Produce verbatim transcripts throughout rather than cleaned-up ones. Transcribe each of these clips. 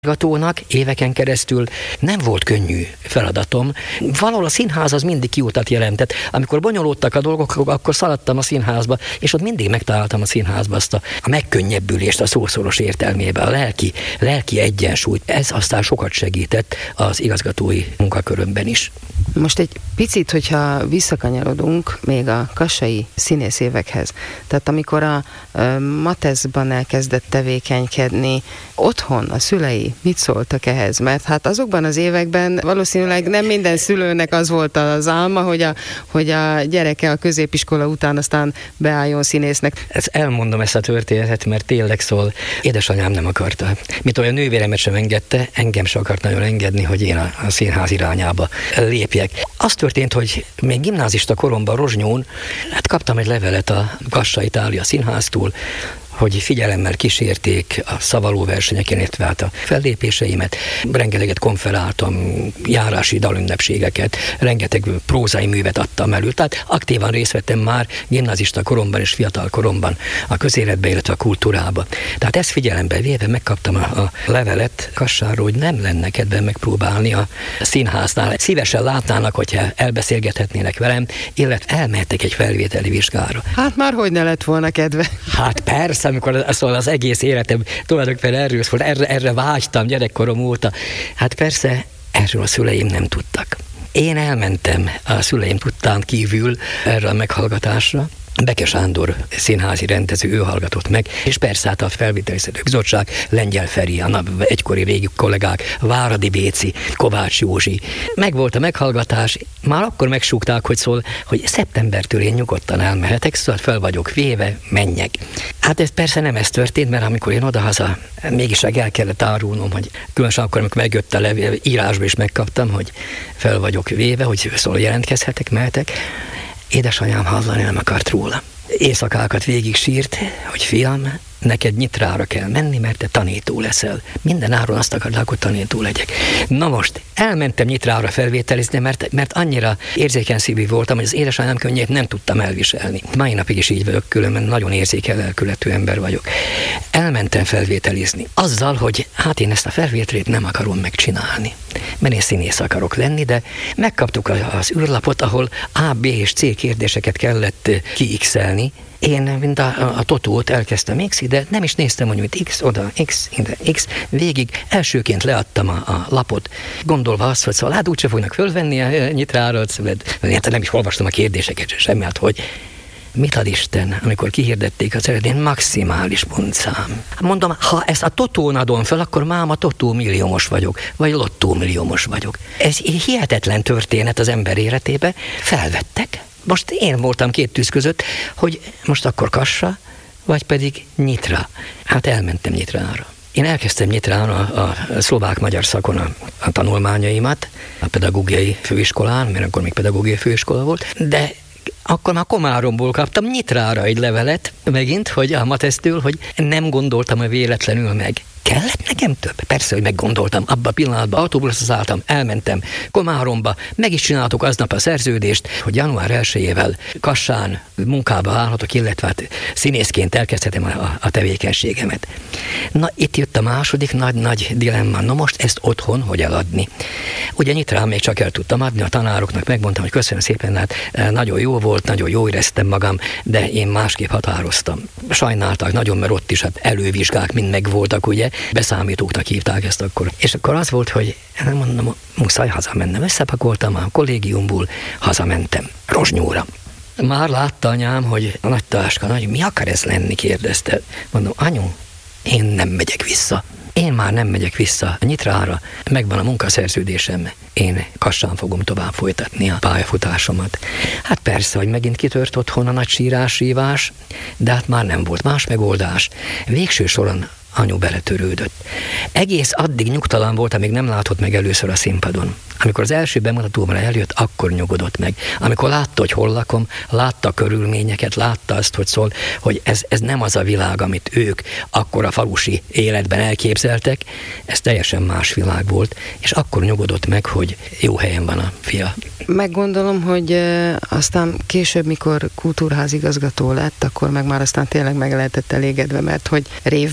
Gatónak éveken keresztül nem volt könnyű feladatom. Valahol a színház az mindig kiutat jelentett. Amikor bonyolódtak a dolgok, akkor szaladtam a színházba, és ott mindig megtaláltam a színházba azt a, a megkönnyebbülést a szószoros értelmében, a lelki, lelki egyensúlyt. Ez aztán sokat segített az igazgatói munkakörömben is. Most egy picit, hogyha visszakanyarodunk még a kassai színészévekhez. Tehát amikor a, a Mateszban elkezdett tevékenykedni, otthon a szülei mit szóltak ehhez? Mert hát azokban az években valószínűleg nem minden szülőnek az volt az álma, hogy a, hogy a gyereke a középiskola után aztán beálljon színésznek. Ezt elmondom ezt a történetet, mert tényleg szól. Édesanyám nem akarta. Mint olyan nővéremet sem engedte, engem sem akart nagyon engedni, hogy én a, a színház irányába lépjek. Az történt, hogy még gimnázista koromban Rozsnyón, hát kaptam egy levelet a Kassai Itália Színháztól, hogy figyelemmel kísérték a szavaló versenyeken, illetve hát a fellépéseimet. Rengeteget konferáltam, járási dalünnepségeket, rengeteg prózai művet adtam elő. Tehát aktívan részt vettem már gimnazista koromban és fiatal koromban a közéletbe, illetve a kultúrába. Tehát ezt figyelembe véve megkaptam a, a levelet Kassáról, hogy nem lenne kedvem megpróbálni a színháznál. Szívesen látnának, hogyha elbeszélgethetnének velem, illetve elmehettek egy felvételi vizsgára. Hát már hogy ne lett volna kedve? Hát persze, amikor szóval az egész életem tulajdonképpen erről szólt, erre, erre vágytam gyerekkorom óta. Hát persze, erről a szüleim nem tudtak. Én elmentem a szüleim tudtán kívül erre a meghallgatásra. Beke Sándor színházi rendező, ő hallgatott meg, és persze hát a felvételiztető bizottság, Lengyel Feri, a egykori régi kollégák, Váradi Béci, Kovács Józsi. Megvolt a meghallgatás, már akkor megsúgták, hogy szól, hogy szeptembertől én nyugodtan elmehetek, szóval fel vagyok véve, menjek. Hát ez persze nem ez történt, mert amikor én odahaza, mégis el kellett árulnom, hogy különösen akkor, amikor megjött a levél, írásba is megkaptam, hogy fel vagyok véve, hogy szóval jelentkezhetek, mehetek. Édesanyám hallani nem akart róla. Éjszakákat végig sírt, hogy fiam, neked Nyitrára kell menni, mert te tanító leszel. Minden áron azt akarták, hogy tanító legyek. Na most, elmentem Nyitrára felvételizni, mert, mert annyira érzékeny szívű voltam, hogy az édesanyám könnyét nem tudtam elviselni. Mai napig is így vagyok, különben nagyon érzékeny lelkületű ember vagyok. Elmentem felvételizni. Azzal, hogy hát én ezt a felvételét nem akarom megcsinálni, mert én színész akarok lenni, de megkaptuk az űrlapot, ahol A, B és C kérdéseket kellett kiixelni. Én, mint a, a, a totót elkezdtem X, de nem is néztem, hogy mit X, oda, X, ide, X, végig elsőként leadtam a, a lapot, gondolva azt, hogy szóval hát úgyse fognak fölvenni a Nyitrára, hát nem is olvastam a kérdéseket, semmi, hát hogy mit ad Isten, amikor kihirdették az eredén maximális pontszám. Mondom, ha ezt a totón adom fel, akkor máma totó milliómos vagyok, vagy lottó milliómos vagyok. Ez hihetetlen történet az ember életébe. Felvettek. Most én voltam két tűz között, hogy most akkor Kassa, vagy pedig Nyitra. Hát elmentem Nyitrára. Én elkezdtem Nyitrán a, a szlovák-magyar szakon a, a tanulmányaimat, a pedagógiai főiskolán, mert akkor még pedagógiai főiskola volt, de akkor már Komáromból kaptam Nyitrára egy levelet, megint, hogy a Matesztől, hogy nem gondoltam, hogy véletlenül meg. Kellett nekem több? Persze, hogy meggondoltam. Abban a pillanatban autóbuszra szálltam, elmentem Komáromba, meg is csináltuk aznap a szerződést, hogy január elsejével Kassán munkába állhatok, illetve hát színészként elkezdhetem a, a tevékenységemet. Na, itt jött a második nagy-nagy dilemma. Na most ezt otthon hogy eladni? Ugye Nyitrán még csak el tudtam adni, a tanároknak megmondtam, hogy köszönöm szépen, hát nagyon jó volt, nagyon jó éreztem magam, de én másképp határoztam. Sajnáltak nagyon, mert ott is hát elővizsgák mind megvoltak, ugye, beszámítóknak hívták ezt akkor. És akkor az volt, hogy nem mondom, muszáj hazamennem. Összepakoltam a kollégiumból, hazamentem Rozsnyóra. Már látta anyám, hogy a nagy táska, nagy, mi akar ez lenni, kérdezte. Mondom, anyu, én nem megyek vissza. Én már nem megyek vissza Nyitrára, megvan a munkaszerződésem, én Kassán fogom tovább folytatni a pályafutásomat. Hát persze, hogy megint kitört otthon a nagy sírás-rívás, de hát már nem volt más megoldás. Végső soron anyu beletörődött. Egész addig nyugtalan volt, amíg nem látott meg először a színpadon. Amikor az első bemutatómra eljött, akkor nyugodott meg. Amikor látta, hogy hol lakom, látta a körülményeket, látta azt, hogy szól, hogy ez, ez nem az a világ, amit ők akkor a falusi életben elképzeltek, ez teljesen más világ volt, és akkor nyugodott meg, hogy jó helyen van a fia. Meggondolom, hogy e, aztán később, mikor kultúrházigazgató lett, akkor meg már aztán tényleg meg lehetett elégedve, mert hogy révbe ért.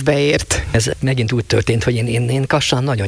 volt. Ez megint úgy történt, hogy én, én, én Kassán nagyon